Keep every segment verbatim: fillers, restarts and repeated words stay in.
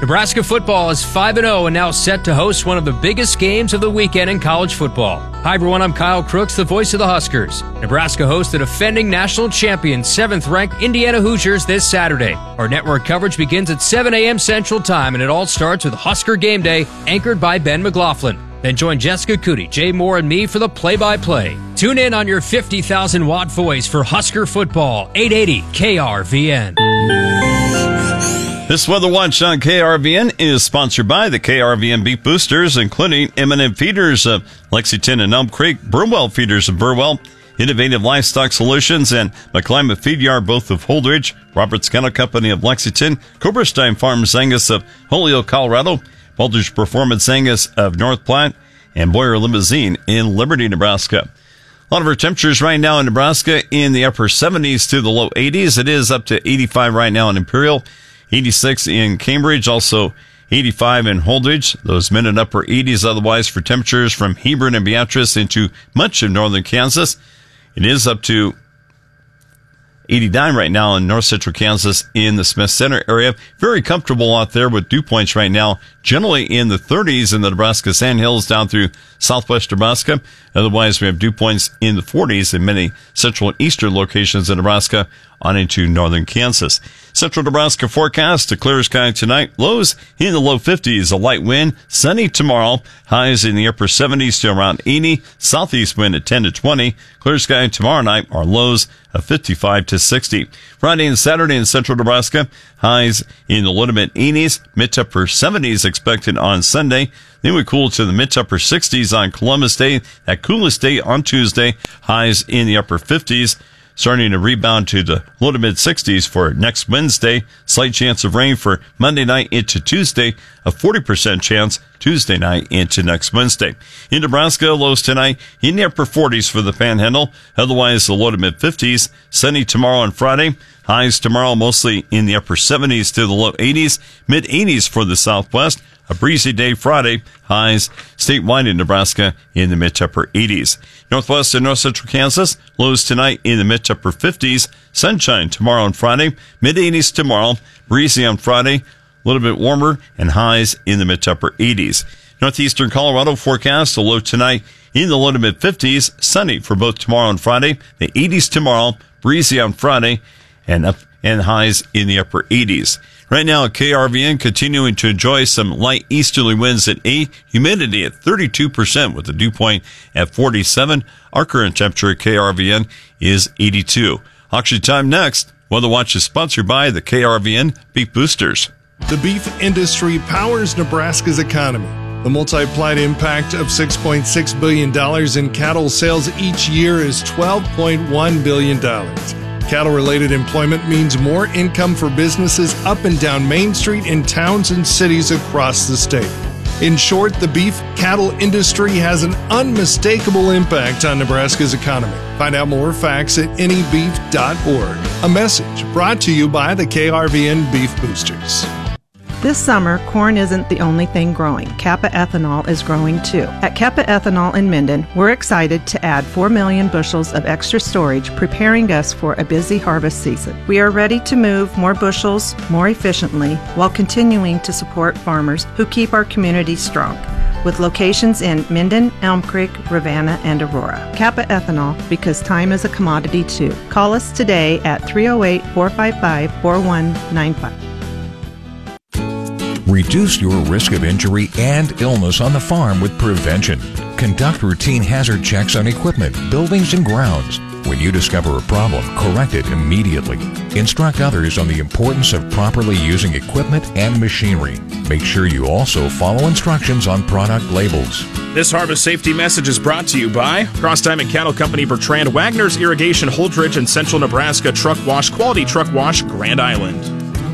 Nebraska football is five and oh and now set to host one of the biggest games of the weekend in college football. Hi everyone, I'm Kyle Crooks, the voice of the Huskers. Nebraska hosts the defending national champion, seventh-ranked Indiana Hoosiers this Saturday. Our network coverage begins at seven a.m. Central Time, and it all starts with Husker Game Day, anchored by Ben McLaughlin. Then join Jessica Cootie, Jay Moore, and me for the play-by-play. Tune in on your fifty thousand watt voice for Husker football, eight eighty K R V N. This Weather Watch on K R V N is sponsored by the K R V N Beef Boosters, including M and M Feeders of Lexington and Elm Creek, Burwell Feeders of Burwell, Innovative Livestock Solutions, and McClimate Feed Yard, both of Holdridge, Roberts Kennel Company of Lexington, Cooperstein Farms Angus of Holyoke, Colorado, Voltage Performance Angus of North Platte, and Boyer Limousine in Liberty, Nebraska. A lot of our temperatures right now in Nebraska in the upper seventies to the low eighties. It is up to eighty-five right now in Imperial, eighty-six in Cambridge, also eighty-five in Holdridge. Those mid and upper eighties otherwise for temperatures from Hebron and Beatrice into much of northern Kansas. It is up to eighty-nine right now in north central Kansas in the Smith Center area. Very comfortable out there with dew points right now, generally in the thirties in the Nebraska Sandhills down through southwest Nebraska. Otherwise, we have dew points in the forties in many central and eastern locations in Nebraska on into northern Kansas. Central Nebraska forecast, a clear sky tonight, lows in the low fifties, a light wind, sunny tomorrow, highs in the upper seventies to around eighty, southeast wind at ten to twenty, clear sky tomorrow night, our lows of fifty-five to sixty. Friday and Saturday in central Nebraska, highs in the low to mid eighties, mid to upper seventies expected on Sunday. Then we cool to the mid to upper sixties on Columbus Day, that coolest day on Tuesday, highs in the upper fifties. Starting to rebound to the low to mid sixties for next Wednesday. Slight chance of rain for Monday night into Tuesday. A forty percent chance Tuesday night into next Wednesday. In Nebraska, lows tonight in the upper forties for the Panhandle. Otherwise, the low to mid fifties. Sunny tomorrow and Friday. Highs tomorrow mostly in the upper seventies to the low eighties. Mid eighties for the Southwest. A breezy day Friday. Highs statewide in Nebraska in the mid to upper eighties. Northwest and north central Kansas, lows tonight in the mid to upper fifties. Sunshine tomorrow and Friday. Mid eighties tomorrow. Breezy on Friday. A little bit warmer and highs in the mid to upper eighties. Northeastern Colorado forecast, a low tonight in the low to mid fifties. Sunny for both tomorrow and Friday. The eighties tomorrow. Breezy on Friday. And up and highs in the upper eighties. Right now at K R V N, continuing to enjoy some light easterly winds at eight, humidity at thirty-two percent with the dew point at forty-seven. Our current temperature at K R V N is eighty-two. Auction time next. Weather Watch is sponsored by the K R V N Beef Boosters. The beef industry powers Nebraska's economy. The multiplied impact of six point six billion dollars in cattle sales each year is twelve point one billion dollars. Cattle-related employment means more income for businesses up and down Main Street in towns and cities across the state. In short, the beef cattle industry has an unmistakable impact on Nebraska's economy. Find out more facts at any beef dot org. A message brought to you by the K R V N Beef Boosters. This summer, corn isn't the only thing growing. Kappa Ethanol is growing too. At Kappa Ethanol in Minden, we're excited to add four million bushels of extra storage, preparing us for a busy harvest season. We are ready to move more bushels more efficiently while continuing to support farmers who keep our community strong. With locations in Minden, Elm Creek, Ravenna, and Aurora. Kappa Ethanol, because time is a commodity too. Call us today at three oh eight, four five five, four one nine five. Reduce your risk of injury and illness on the farm with prevention. Conduct routine hazard checks on equipment, buildings, and grounds. When you discover a problem, correct it immediately. Instruct others on the importance of properly using equipment and machinery. Make sure you also follow instructions on product labels. This harvest safety message is brought to you by Cross Diamond Cattle Company, Bertrand, Wagner's Irrigation, Holdridge, and Central Nebraska Truck Wash, Quality Truck Wash, Grand Island.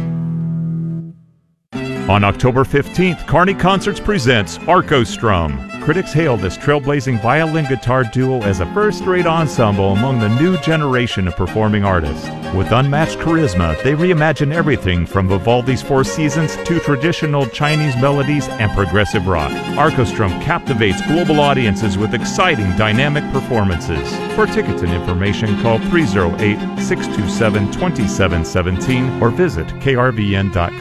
On October fifteenth, Kearney Concerts presents Archostrum. Critics hail this trailblazing violin-guitar duo as a first-rate ensemble among the new generation of performing artists. With unmatched charisma, they reimagine everything from Vivaldi's Four Seasons to traditional Chinese melodies and progressive rock. Archostrum captivates global audiences with exciting, dynamic performances. For tickets and information, call three oh eight, six two seven, two seven one seven or visit K R V N dot com.